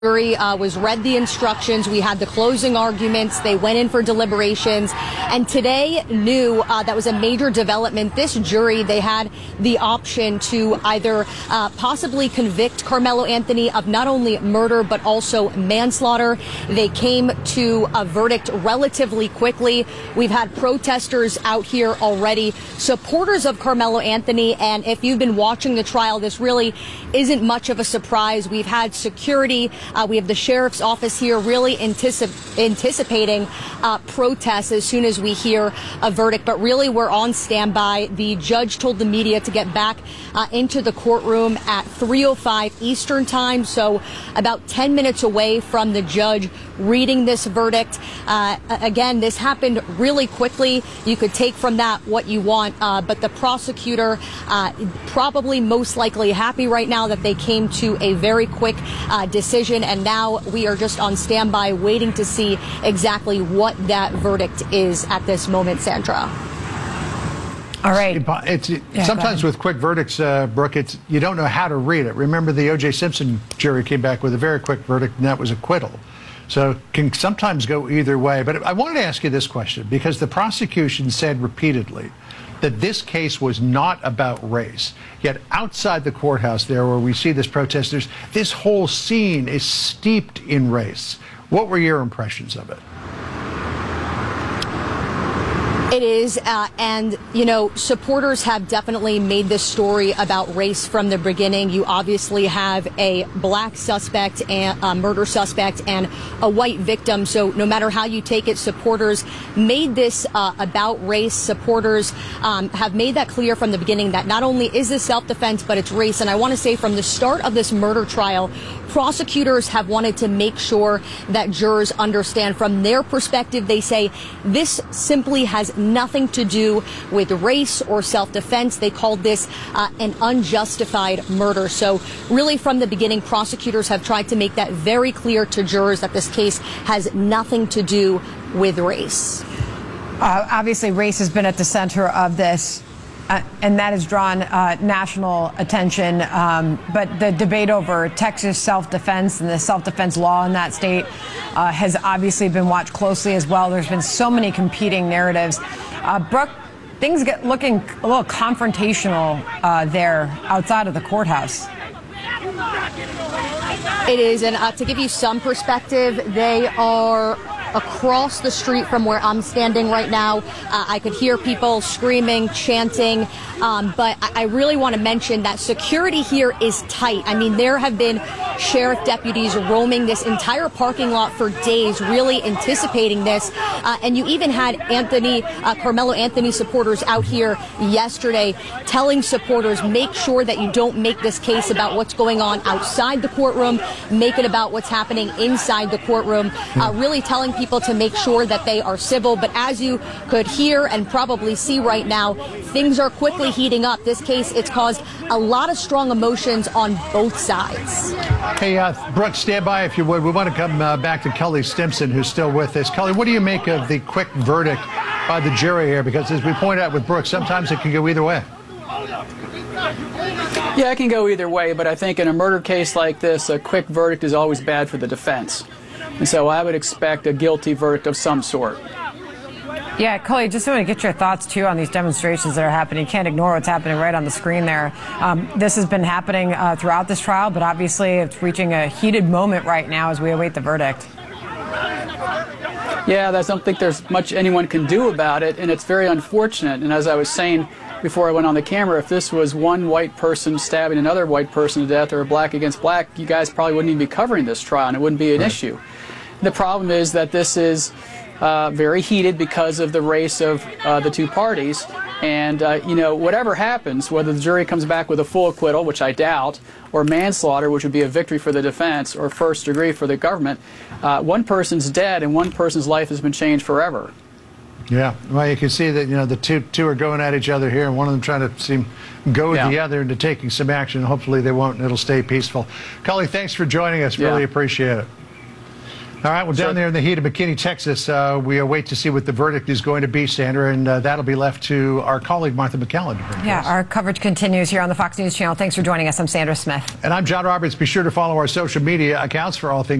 Jury was read the instructions. We had the closing arguments. They went in for deliberations. And today knew that was a major development. This jury, they had the option to either possibly convict Carmelo Anthony of not only murder, but also manslaughter. They came to a verdict relatively quickly. We've had protesters out here already, supporters of Carmelo Anthony. And if you've been watching the trial, this really isn't much of a surprise. We've had security. We have the sheriff's office here really anticipating protests as soon as we hear a verdict. But really, we're on standby. The judge told the media to get back into the courtroom at 3:05 Eastern time, so about 10 minutes away from the judge reading this verdict. Again, this happened really quickly. You could take from that what you want, but the prosecutor probably most likely happy right now that they came to a very quick decision, and now we are just on standby waiting to see exactly what that verdict is at this moment, Sandra. All right. Sometimes with quick verdicts, Brooke, you don't know how to read it. Remember, the O.J. Simpson jury came back with a very quick verdict, and that was acquittal. So it can sometimes go either way. But I wanted to ask you this question, because the prosecution said repeatedly that this case was not about race. Yet outside the courthouse there, where we see this protesters, this whole scene is steeped in race. What were your impressions of it? It is, and, you know, supporters have definitely made this story about race from the beginning. You obviously have a black suspect, and a murder suspect, and a white victim. So no matter how you take it, supporters made this about race. Supporters have made that clear from the beginning that not only is this self-defense, but it's race. And I want to say from the start of this murder trial, prosecutors have wanted to make sure that jurors understand from their perspective. They say this simply has nothing to do with race or self-defense. They called this an unjustified murder. So really from the beginning, prosecutors have tried to make that very clear to jurors that this case has nothing to do with race. Obviously, race has been at the center of this. And that has drawn national attention. But the debate over Texas self-defense and the self-defense law in that state has obviously been watched closely as well. There's been so many competing narratives. Brooke, things get looking a little confrontational there outside of the courthouse. It is, and to give you some perspective, they are across the street from where I'm standing right now. I could hear people screaming, chanting, but I really want to mention that security here is tight. I mean, there have been sheriff deputies roaming this entire parking lot for days, really anticipating this. And you even had Carmelo Anthony supporters out here yesterday telling supporters, make sure that you don't make this case about what's going on outside the courtroom, make it about what's happening inside the courtroom, really telling people to make sure that they are civil. But as you could hear and probably see right now, things are quickly heating up. This case, it's caused a lot of strong emotions on both sides. Hey, Brooke, stand by if you would. We want to come back to Kelly Stimson, who's still with us. Kelly, what do you make of the quick verdict by the jury here? Because as we pointed out with Brooke, sometimes it can go either way. Yeah, it can go either way, but I think in a murder case like this, a quick verdict is always bad for the defense. And so I would expect a guilty verdict of some sort. Yeah, Kelly, just want to get your thoughts, too, on these demonstrations that are happening. You can't ignore what's happening right on the screen there. This has been happening throughout this trial, but obviously it's reaching a heated moment right now as we await the verdict. Yeah, I don't think there's much anyone can do about it, and it's very unfortunate. And as I was saying before I went on the camera, if this was one white person stabbing another white person to death or black against black, you guys probably wouldn't even be covering this trial, and it wouldn't be an issue. The problem is that this is very heated because of the race of the two parties. And, you know, whatever happens, whether the jury comes back with a full acquittal, which I doubt, or manslaughter, which would be a victory for the defense, or first degree for the government, one person's dead and one person's life has been changed forever. Yeah, well, you can see that, you know, the two are going at each other here, and one of them trying to go with the other into taking some action. Hopefully they won't, and it'll stay peaceful. Kelly, thanks for joining us. Really appreciate it. All right, well, down there in the heat of McKinney, Texas, we await to see what the verdict is going to be, Sandra, and that'll be left to our colleague Martha McCallum to bring Yeah, us. our coverage continues here on the Fox News Channel. Thanks for joining us. I'm Sandra Smith. And I'm John Roberts. Be sure to follow our social media accounts for all things